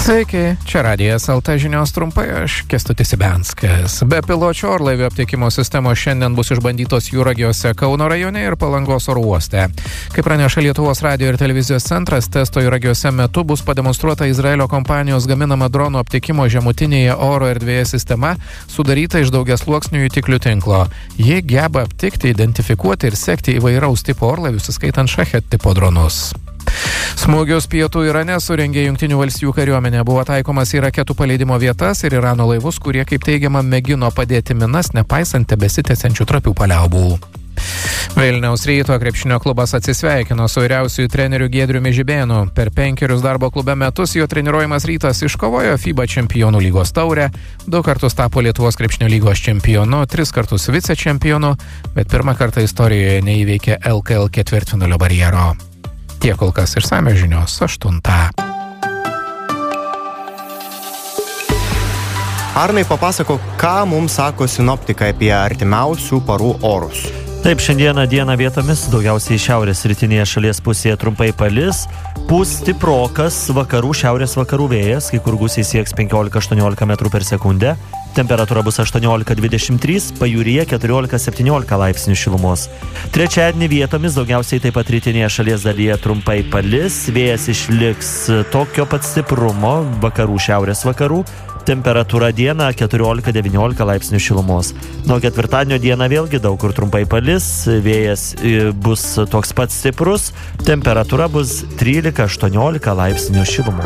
Sveiki, čia Radijas LT žinios trumpai, aš Kęstutis Ibenskas. Bepiločių orlaivių aptikimo sistemos šiandien bus išbandytos Juragiuose, Kauno rajone ir Palangos oro uoste. Kaip praneša Lietuvos radijo ir televizijos centras, testo Juragiuose metu bus pademonstruota Izraelio kompanijos gaminama dronų aptikimo žemutinėje oro erdvėje sistema, sudaryta iš daugiasluoksnių jutiklių tinklo. Ji geba aptikti, identifikuoti ir sekti įvairaus tipo orlaivius, įskaitant Shahed tipo dronus. Smūgius pietų Irane surengė Jungtinių valstijų kariuomenė. Buvo taikomas į raketų paleidimo vietas ir Irano laivus, kurie, kaip teigiama, mėgino padėti minas, nepaisant tebesitęsiančių trapių paliaubų. Vilniaus Ryto krepšinio klubas atsisveikino su vyriausiuoju treneriu Giedriumi Žibėnu. Per 5 darbo klube metus jo treniruojamas Rytas iškovojo FIBA čempionų lygos taurę, 2 kartus tapo Lietuvos krepšinio lygos čempionu, 3 kartus vicečempionu, bet pirmą kartą istorijoje neįveikė LKL ketvirtfinalio barjero. Tiek kol kas išsamios žinios 8. Arnai, papasako, ką mums sako sinoptikai apie artimiausių parų orus. Taip, šiandieną dieną vietomis daugiausiai šiaurės rytinėje šalies pusėje trumpai palis, pūs stiprokas vakarų šiaurės vakarų vėjas, kai kur gūsiai sieks 15-18 metrų per sekundę. Temperatūra bus 18-23, pajūryje 14-17 laipsnių šilumos. Trečiadienį vietomis daugiausiai taip pat rytinėje šalies dalyje trumpai palis, vėjas išliks tokio pat stiprumo vakarų šiaurės vakarų. Temperatūra dieną 14-19 laipsnių šilumos. Nuo ketvirtadienio dieną vėlgi daug kur trumpai palis, vėjas bus toks pat stiprus, temperatūra bus 13-18 laipsnių šilumos.